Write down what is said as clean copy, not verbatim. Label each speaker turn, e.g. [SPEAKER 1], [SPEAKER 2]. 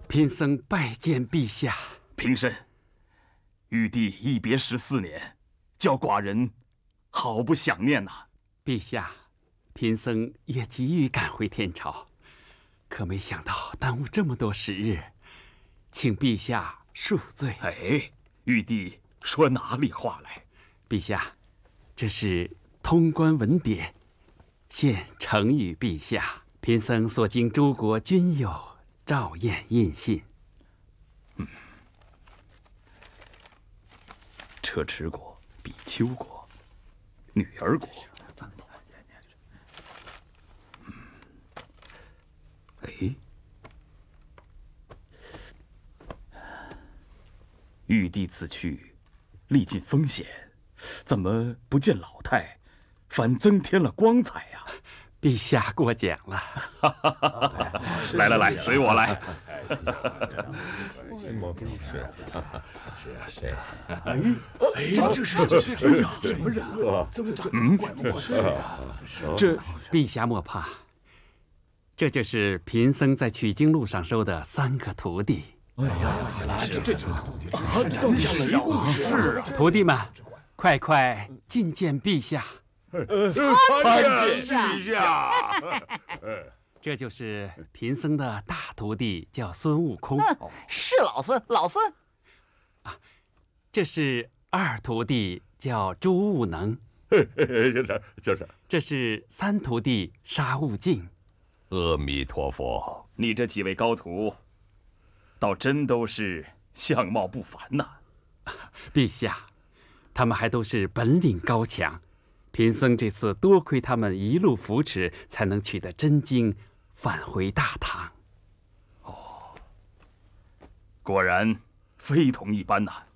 [SPEAKER 1] 贫僧拜见陛下。
[SPEAKER 2] 平身。玉帝一别14年，叫寡人好不想念呐。
[SPEAKER 1] 陛下，贫僧也急于赶回天朝，可没想到耽误这么多时日，请陛下恕罪。
[SPEAKER 2] 哎，玉帝说哪里话来？
[SPEAKER 1] 陛下，这是通关文牒，现呈与陛下。贫僧所经诸国均有照验印信。
[SPEAKER 2] 车迟国、比丘国、女儿国。哎，玉帝此去，历尽风险，怎么不见老态，反增添了光彩呀？
[SPEAKER 1] 陛下过奖了。
[SPEAKER 2] 来，随我来。
[SPEAKER 3] 这是哎呀，什么人啊？怎么长得怪怪的？
[SPEAKER 2] 这
[SPEAKER 1] 陛下莫怕，这就是贫僧在取经路上收的3个徒弟。
[SPEAKER 3] 哎呀，这徒弟都像了故事啊！
[SPEAKER 1] 徒弟们，快觐见陛下。
[SPEAKER 3] 参见陛下。
[SPEAKER 1] 这就是贫僧的大徒弟，叫孙悟空。
[SPEAKER 4] 是老孙。
[SPEAKER 1] 这是2徒弟，叫朱悟能。
[SPEAKER 3] 就是。
[SPEAKER 1] 这是3徒弟，沙悟净。
[SPEAKER 5] 阿弥陀佛。
[SPEAKER 2] 你这几位高徒，倒真都是相貌不凡呐。
[SPEAKER 1] 陛下，他们还都是本领高强。贫僧这次多亏他们一路扶持，才能取得真经，返回大唐。
[SPEAKER 2] 果然非同一般呐。